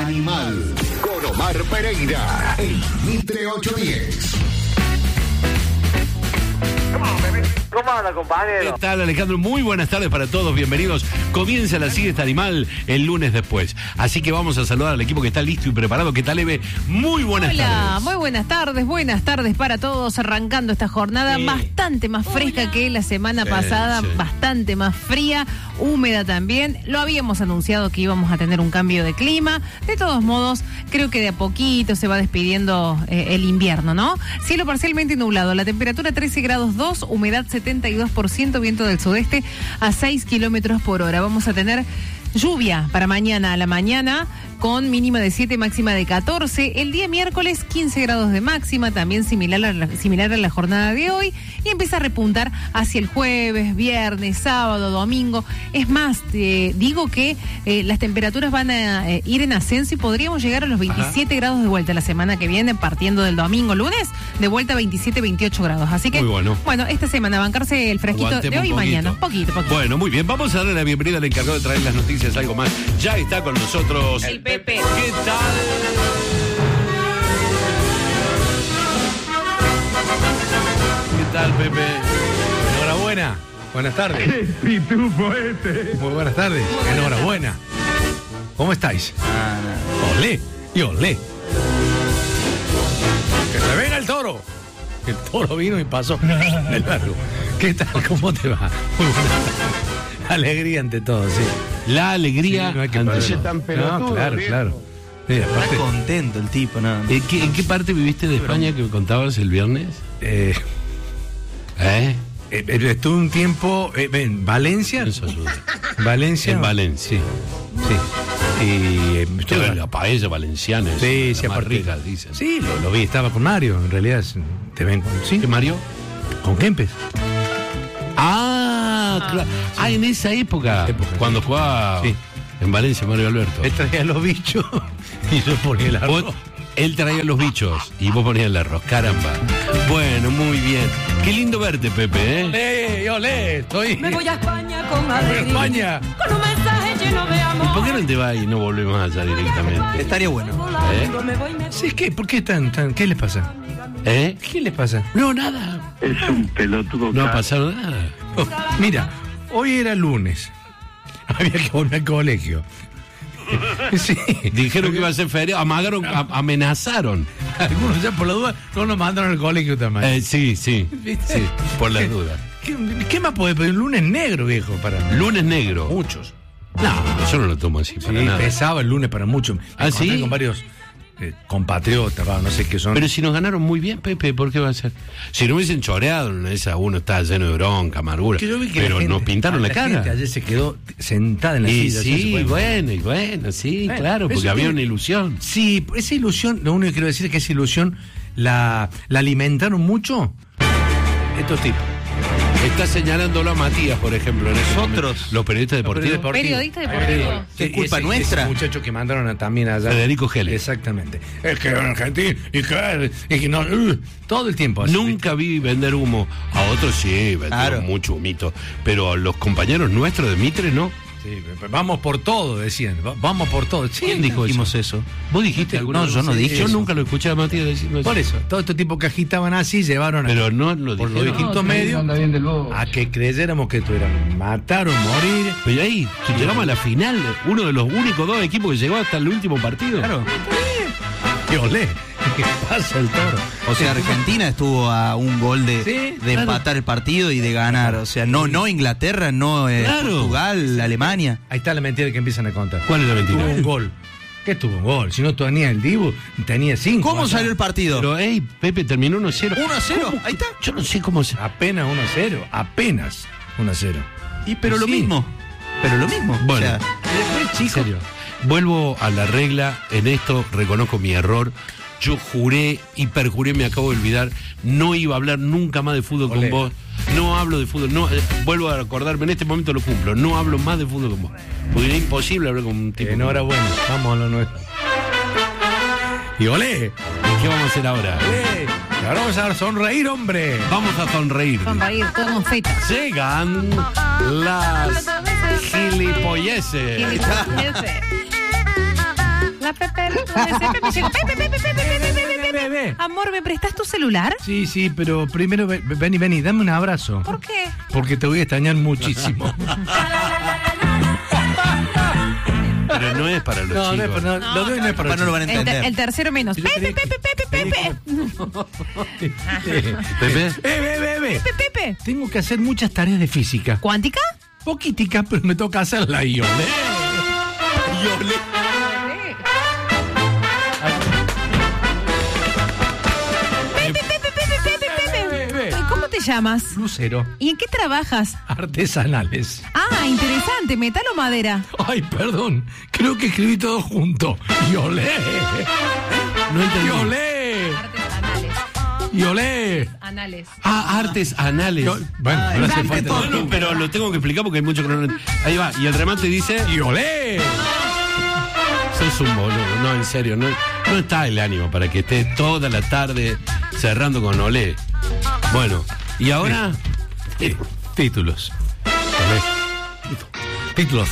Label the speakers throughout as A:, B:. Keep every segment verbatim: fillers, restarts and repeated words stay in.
A: Animal con Omar Pereira en Mitre ochocientos diez.
B: ¿Cómo anda, compañero?
C: ¿Qué tal, Alejandro? Muy buenas tardes para todos, bienvenidos. Comienza la siesta animal el lunes después. Así que vamos a saludar al equipo que está listo y preparado. ¿Qué tal, Eve? Muy buenas
D: Hola,
C: tardes.
D: Hola, muy buenas tardes, buenas tardes para todos. Arrancando esta jornada
C: Sí.
D: bastante más fresca
C: Hola.
D: que la semana
C: Sí,
D: pasada,
C: sí.
D: bastante más fría, húmeda también. Lo habíamos anunciado que íbamos a tener un cambio de clima. De todos modos, creo que de a poquito se va despidiendo eh, el invierno, ¿no? Cielo parcialmente nublado, la temperatura trece grados dos, humedad setenta y dos por ciento, viento del sudeste a seis kilómetros por hora. Vamos a tener lluvia para mañana a la mañana, con mínima de siete, máxima de catorce. El día miércoles, quince grados de máxima, también similar a la, similar a la jornada de hoy. Y empieza a repuntar hacia el jueves, viernes, sábado, domingo. Es más, te digo que eh, las temperaturas van a eh, ir en ascenso y podríamos llegar a los veintisiete Ajá. grados de vuelta la semana que viene, partiendo del domingo, lunes, de vuelta a veintisiete, veintiocho grados. Así que,
C: muy bueno.
D: bueno, esta semana bancarse el fresquito
C: Aguantemos
D: de hoy y mañana. Poquito, poquito.
C: Bueno, muy bien. Vamos a darle la bienvenida al encargado de traer las noticias, algo más. Ya está con nosotros
D: el Pepe.
C: ¿Qué tal? ¿Qué tal, Pepe?
E: Enhorabuena. Buenas tardes.
F: ¡Qué pitufo este!
E: Muy buenas tardes. Enhorabuena. ¿Cómo estáis? Olé y olé. Que se venga el toro. El toro vino y pasó de largo. ¿Qué tal? ¿Cómo te va? Muy buenas tardes. Alegría ante todo, sí.
C: La alegría
E: Sí, no hay que
C: ante
E: parar.
C: todo.
F: Tan pelotudo,
E: No, claro,
F: viejo.
E: claro. Sí, aparte,
G: Está contento el tipo, ¿no?
C: ¿En qué, en qué parte viviste de España que me contabas el viernes?
E: eh,
C: ¿Eh?
E: eh, eh, estuve un tiempo eh, en Valencia.
C: Eso ayuda.
E: Valencia.
C: En Valencia.
E: Sí. Y eh,
C: Estuve
E: estuve-
C: en la paella valenciana. es
E: Sí,
C: la
E: sí,
C: más
E: aparte.
C: rica, dicen.
E: Sí, lo, lo vi, estaba con Mario, en realidad es- te ven con. Sí,
C: ¿Qué, Mario?
E: con Kempes.
C: Ah, claro. Ah, en esa época,
E: Época,
C: cuando
E: sí.
C: jugaba
E: Sí.
C: en Valencia Mario Alberto.
E: Él traía los bichos y yo ponía el arroz.
C: Vos- él traía los bichos y vos ponías el arroz, caramba. Bueno, muy bien. Qué lindo verte, Pepe, ¿eh?
E: ¡Olé, olé! Estoy.
H: Me voy a España con
E: voy a
H: alegría,
E: España.
H: con un mensaje lleno de
C: ¿Y
H: amor.
C: por qué no te vas y no volvés más allá directamente?
G: Estaría bueno.
H: Volando, me voy, me
E: Sí, ¿qué? ¿Por qué tan, tan? ¿Qué les pasa?
C: ¿Eh?
E: ¿Qué les pasa?
C: No, nada.
F: Es un pelotudo.
C: No ha
F: ca-
C: pasado nada.
E: Oh, mira, hoy era lunes. Había que volver al colegio. Sí.
C: Dijeron que iba a ser feriado, amagaron, a- amenazaron.
E: Algunos ya por la duda no nos mandaron al colegio también.
C: Eh, sí, sí,
E: ¿Viste?
C: sí, por las dudas.
E: ¿Qué, qué más puede pedir? Un lunes negro, viejo, para mí.
C: Lunes negro.
E: Muchos.
C: No, yo no lo tomo así para
E: Sí,
C: nada.
E: pesaba el lunes para muchos. Me
C: ¿Ah,
E: encontré
C: sí?
E: con varios eh, compatriotas, va, no sé qué son.
C: Pero si nos ganaron muy bien, Pepe, ¿por qué va a ser? Si no hubiesen choreado, en esa uno está lleno de bronca, amargura.
E: Que yo vi que
C: Pero
E: la gente-
C: nos pintaron la, cara.
E: gente ayer se quedó sentada en la
C: Y
E: silla. así se
C: sí,
E: puede-
C: bueno, y bueno, sí,
E: Bueno,
C: claro,
E: eso
C: porque había
E: tiene-
C: una ilusión.
E: Sí, esa ilusión, lo único que quiero decir es que esa ilusión la, la alimentaron mucho estos tipos.
C: Está señalándolo a Matías, por ejemplo. En ese
G: Nosotros.
C: momento. Los periodistas deportivos.
D: Periodista deportivo.
G: ¿Qué
E: Sí,
G: culpa
E: ese-
G: nuestra?
E: Ese muchacho que mandaron a- también allá.
C: Federico Geles.
E: Exactamente. Es que en Argentina, y que, y que no, uh, todo el tiempo. así,
C: Nunca vi vender humo. A otros sí, vendieron
G: Claro.
C: mucho humito. Pero a los compañeros nuestros de Mitre, no.
E: Sí, vamos por todo, decían. va- Vamos por todo. Sí,
C: ¿Quién dijo
G: Dijimos eso.
C: ¿Vos dijiste alguna
G: No,
C: vez?
G: yo no
C: Sí,
G: dije
C: Yo
G: eso.
C: nunca lo escuché a Matías diciendo eso.
E: Por eso, todo este tipo que agitaban así llevaron a,
C: Pero no lo
E: por los
C: dijeron.
E: distintos medios a que creyéramos que tuvieran matar o morir.
C: Pero ahí, que llegamos a la final, uno de los únicos dos equipos que llegó hasta el último partido.
G: Claro.
E: Y olé, ¿qué pasa el toro?
G: O sea, Argentina estuvo a un gol de,
E: Sí,
G: de
C: claro.
G: empatar el partido y de ganar. O sea, no, no Inglaterra, no eh,
C: Claro.
G: Portugal, Alemania.
E: Ahí está la mentira que empiezan a contar.
C: ¿Cuál es la mentira?
E: Tuvo un gol. ¿Qué tuvo un gol? Si no tenía el Dibu, tenía cinco.
G: ¿Cómo
E: allá.
G: salió el partido?
C: Pero, hey, Pepe, terminó uno a cero.
G: uno a cero, ahí está.
C: Yo no sé cómo se...
E: Apenas uno a cero, apenas uno a cero.
G: Y pero lo
E: Sí.
G: mismo. Pero lo mismo.
C: Bueno.
G: O sea,
E: Después,
C: En
E: chico.
C: serio. Vuelvo a la regla, en esto reconozco mi error. Yo juré y perjuré, me acabo de olvidar, no iba a hablar nunca más de fútbol
E: Olé.
C: con vos. No hablo de fútbol, no, eh, vuelvo a acordarme, en este momento lo cumplo, no hablo más de fútbol con vos. Porque era imposible hablar con un tipo.
E: Enhorabuena, vamos a lo nuestro. Y olé,
C: ¿Qué vamos a hacer ahora?
E: olé. Y ahora vamos a sonreír, hombre.
C: Vamos a sonreír.
D: Sonreír, todo con fetas.
C: Llegan las gilipolleces.
D: La Pepe. ese Pepe llegó. Pepe, Pepe, Pepe, Pepe, Pepe, Pepe,
E: Ve, ve, ve.
D: Amor, ¿me prestás tu celular?
E: Sí, sí, pero primero ve- vení, vení, dame un abrazo.
D: ¿Por qué?
E: Porque te voy a extrañar muchísimo.
C: Pero no es para los
E: No, no es
C: chicos.
E: para, no, lo de hoy no es para
G: Papá no lo van a
D: El, ter-
G: entender.
D: el tercero menos.
E: Yo
D: Pepe,
E: quería que-
D: Pepe, Pepe, Pepe.
C: Pepe.
E: Ve, ve, ve, ve.
D: Pepe, Pepe.
E: Tengo que hacer muchas tareas de física.
D: ¿Cuántica?
E: Poquitica, pero me toca hacerla y olé. Y olé.
D: Pepe, Pepe, Pepe, Pepe,
E: Ve, ve.
D: Pepe. ¿Cómo te llamas?
E: Lucero.
D: ¿Y en qué trabajas?
E: Artesanales.
D: Ah, interesante. ¿Metal o madera?
E: Ay, perdón. Creo que escribí todo junto. Y olé.
C: No entendí.
E: Y olé.
D: Artesanales.
E: Y olé.
D: Anales.
C: Ah, artes anales.
E: Yo- bueno, no hace
G: Dante
E: falta.
G: todo.
C: Bueno, pero lo tengo que explicar porque hay mucho que no. Ahí va. Y el remate dice.
E: Y olé.
C: Sos un boludo. No, en serio. No, no está el ánimo para que esté toda la tarde cerrando con Olé. Bueno, y ahora.
E: Eh, Títulos. Olé. Títulos.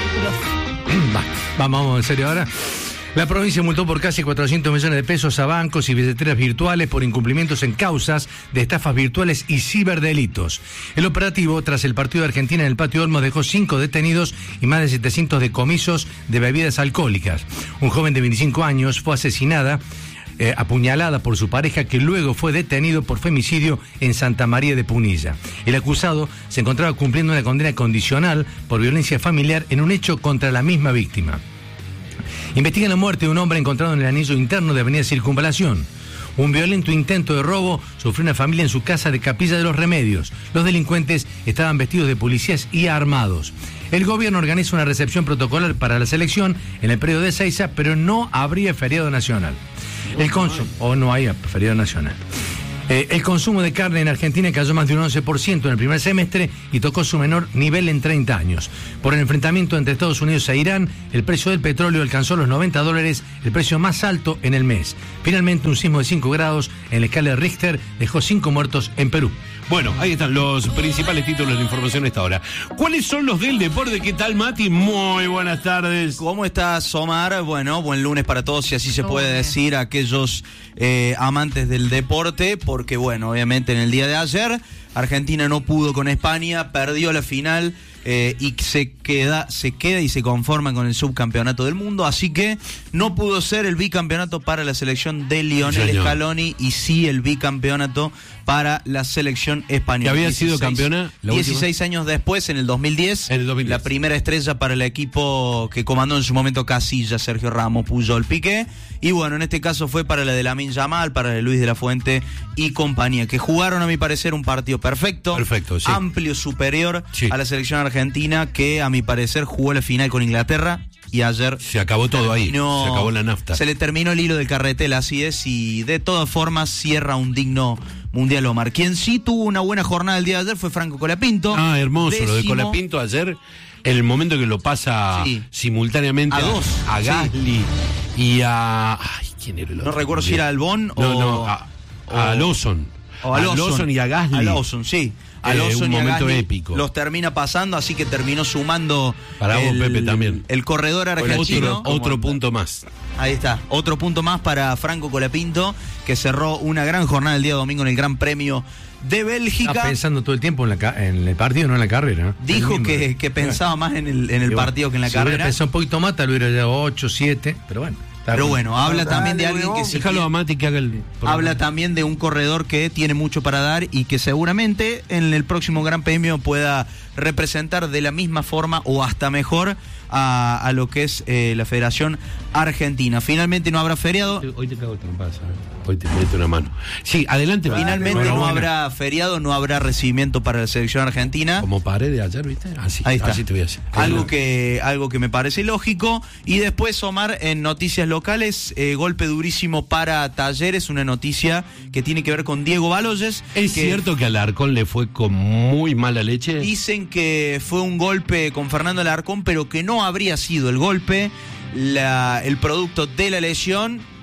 E: Va, vamos, en serio ahora. La provincia multó por casi cuatrocientos millones de pesos a bancos y billeteras virtuales por incumplimientos en causas de estafas virtuales y ciberdelitos. El operativo, tras el partido de Argentina en el Patio Olmos, dejó cinco detenidos y más de setecientos decomisos de bebidas alcohólicas. Un joven de veinticinco años fue asesinada, eh, apuñalada por su pareja, que luego fue detenido por femicidio en Santa María de Punilla. El acusado se encontraba cumpliendo una condena condicional por violencia familiar en un hecho contra la misma víctima. Investigan la muerte de un hombre encontrado en el anillo interno de Avenida Circunvalación. Un violento intento de robo sufrió una familia en su casa de Capilla de los Remedios. Los delincuentes estaban vestidos de policías y armados. El gobierno organiza una recepción protocolar para la selección en el periodo de Ezeiza, pero no habría feriado nacional. El consumo, o no hay feriado nacional. Eh, el consumo de carne en Argentina cayó más de un once por ciento en el primer semestre y tocó su menor nivel en treinta años. Por el enfrentamiento entre Estados Unidos e Irán, el precio del petróleo alcanzó los noventa dólares, el precio más alto en el mes. Finalmente, un sismo de cinco grados en la escala de Richter dejó cinco muertos en Perú.
C: Bueno, ahí están los principales títulos de la información a esta hora. ¿Cuáles son los del deporte? ¿Qué tal, Mati? Muy buenas tardes.
G: ¿Cómo estás, Omar? Bueno, buen lunes para todos, si así se puede
D: Lunes.
G: decir, a aquellos eh, amantes del deporte, porque bueno, obviamente en el día de ayer Argentina no pudo con España, perdió la final eh, y se queda, se queda y se conforma con el subcampeonato del mundo, así que no pudo ser el bicampeonato para la selección de Lionel
C: Señor.
G: Scaloni y sí el bicampeonato para la selección española.
C: ¿Que había sido campeona la
G: dieciséis años después, en el dos mil diez,
C: En el dos mil diez.
G: la primera estrella para el equipo que comandó en su momento Casillas, Sergio Ramos, Puyol, Piqué. Y bueno, en este caso fue para la de Lamine Yamal, para la de Luis de la Fuente y compañía, que jugaron a mi parecer un partido perfecto,
C: Perfecto, sí.
G: amplio, superior
C: Sí.
G: a la selección argentina, que a mi parecer jugó la final con Inglaterra y ayer
C: Se acabó todo ahí.
G: terminó-
C: Se acabó la nafta.
G: se le terminó el hilo del carretel, así es, y de todas formas cierra un digno Mundial, Omar. Quien sí tuvo una buena jornada el día de ayer fue Franco Colapinto.
C: Ah, hermoso. Lo de
G: Décimo-
C: Colapinto ayer, el momento que lo pasa
G: Sí.
C: simultáneamente
G: A dos,
C: a
G: sí.
C: Gasly y a. Ay, ¿quién era el otro?
G: No recuerdo si era Albón o...
C: No, no, a, a
G: o-
C: Lawson.
G: O a Lawson.
C: y a Gasly.
G: A Lawson, sí. A
C: Eh,
G: Lawson
C: un
G: y a
C: momento
G: Gasly
C: épico.
G: los termina pasando, así que terminó sumando
C: Para vos, Pepe, también.
G: el corredor argentino.
C: Otro, otro punto más.
G: Ahí está, otro punto más para Franco Colapinto, que cerró una gran jornada el día domingo en el Gran Premio de Bélgica.
E: Está pensando todo el tiempo en, la ca- en el partido, no en la carrera, ¿no?
G: Dijo
E: El mismo.
G: que, que pensaba más en el, en el
E: Y bueno,
G: partido que en la
E: si hubiera
G: carrera.
E: pensado un poquito más, tal vez hubiera llegado ocho, siete, pero bueno. está
G: Pero
E: bien.
G: bueno, habla también de alguien que sí
C: Déjalo a Mati que haga el.
G: habla también de un corredor que tiene mucho para dar y que seguramente en el próximo Gran Premio pueda representar de la misma forma o hasta mejor a, a lo que es eh, la Federación Argentina. Finalmente no habrá feriado.
C: Hoy te cago trompadas, ¿sabes? Hoy te meto una mano. Sí, adelante. Mati.
G: Finalmente no
C: Enhorabuena.
G: habrá feriado, no habrá recibimiento para la selección argentina.
C: Como paré de ayer, ¿viste? Así,
G: Ahí está.
C: así te voy a hacer.
G: Algo que, algo que me parece lógico. Y después, Omar, en noticias locales, eh, golpe durísimo para Talleres, una noticia que tiene que ver con Diego Baloyes.
C: ¿Es
G: que
C: cierto que al Alarcón le fue con muy mala leche?
G: Dicen que fue un golpe con Fernando Alarcón, pero que no habría sido el golpe, la, el producto de la lesión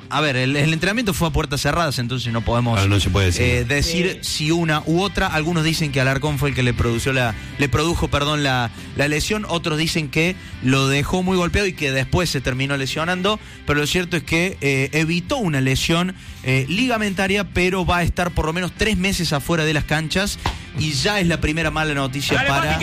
G: a ver, el, el entrenamiento fue a puertas cerradas, entonces no podemos
C: Ah, no se puede decir.
G: eh, decir si una u otra. Algunos dicen que Alarcón fue el que le produjo la, le produjo, perdón, la, la lesión. Otros dicen que lo dejó muy golpeado y que después se terminó lesionando. Pero lo cierto es que eh, evitó una lesión eh, ligamentaria, pero va a estar por lo menos tres meses afuera de las canchas. Y ya es la primera mala noticia para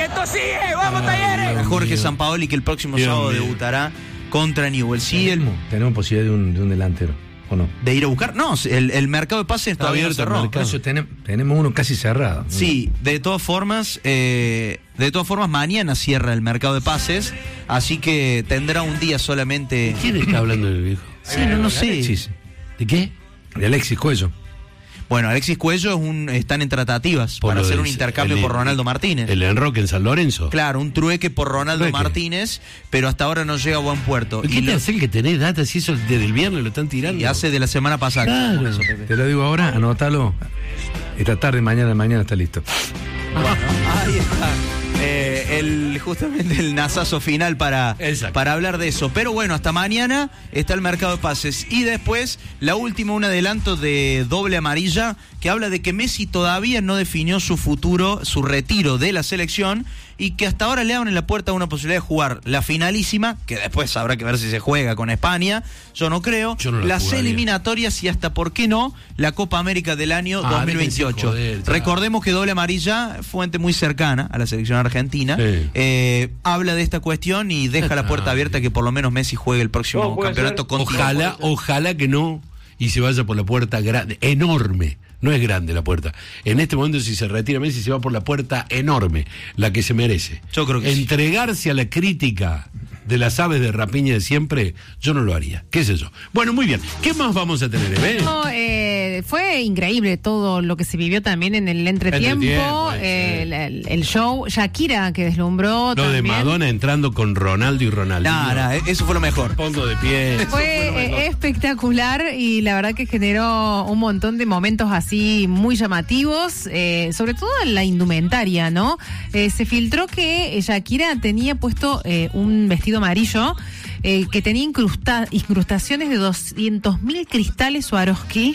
E: Ay,
G: Jorge
E: Dios.
G: Sampaoli, que el próximo
C: Dios
G: sábado
C: mío.
G: debutará contra Newell's. Sí, el,
E: tenemos, tenemos posibilidad de un, de un delantero, ¿o no?
G: de ir a buscar. No, el, el mercado de pases
C: Está
G: todavía no
C: abierto el
G: cerró.
C: mercado.
E: Por eso tenem- tenemos uno casi cerrado.
G: Sí, de todas formas, eh, de todas formas mañana cierra el mercado de pases, así que tendrá un día solamente.
C: ¿Quién está hablando del viejo?
G: Sí, no, no sé.
E: Alexis,
C: ¿De qué?
E: de Alexis Cuello.
G: Bueno, Alexis Cuello es un, están en tratativas
C: Por
G: para
C: lo
G: hacer
C: del-
G: un intercambio
C: el-
G: por Ronaldo Martínez.
C: El enroque en San Lorenzo.
G: Claro, un trueque por Ronaldo
C: Trueque.
G: Martínez, pero hasta ahora no llega a buen puerto.
C: ¿Qué
G: Y,
C: te
G: lo-
C: hace el que tenés data si eso desde el viernes lo están tirando?
G: y hace de la semana pasada.
C: Claro.
G: Por eso, Pepe.
E: Te lo digo ahora, anótalo. Esta tarde, mañana, mañana está listo.
G: Ahí está. Eh, el, justamente el nasazo final para,
C: Exacto.
G: para hablar de eso. Pero bueno, hasta mañana está el mercado de pases. Y después, la última, un adelanto de doble amarilla que habla de que Messi todavía no definió su futuro, su retiro de la selección, y que hasta ahora le abren la puerta a una posibilidad de jugar la finalísima, que después habrá que ver si se juega con España. Yo no creo.
C: Yo no la
G: las
C: jugaría.
G: eliminatorias y hasta, ¿por qué no?, la Copa América del año
C: Ah,
G: dos mil veintiocho.
C: déjense joder, ya.
G: Recordemos que doble amarilla, fuente muy cercana a la selección argentina,
C: Sí.
G: eh, habla de esta cuestión y deja la puerta abierta que por lo menos Messi juegue el próximo
B: No, puede
G: campeonato
B: ser.
G: contra.
C: Ojalá, ojalá que no, y se vaya por la puerta grande, enorme. No es grande la puerta. En este momento, si se retira Messi, se va por la puerta enorme, la que se merece.
G: Yo creo que sí.
C: Entregarse a la crítica de las aves de rapiña de siempre, yo no lo haría. ¿Qué sé yo? Bueno, muy bien. ¿Qué más vamos a tener, Eve?
D: No, eh, fue increíble todo lo que se vivió también en el entretiempo,
C: Entretiempo, eh,
D: eh,
C: sí.
D: el, el- el show, Shakira que deslumbró
C: Lo de
D: también.
C: Madonna entrando con Ronaldo y Ronaldo.
G: Nah, nah, eso fue lo mejor.
C: Pongo de pie.
D: Fue eh, espectacular y la verdad que generó un montón de momentos así muy llamativos, eh, sobre todo en la indumentaria, ¿no? Eh, se filtró que Shakira tenía puesto eh, un vestido amarillo eh, que tenía incrusta- incrustaciones de doscientos mil cristales Swarovski.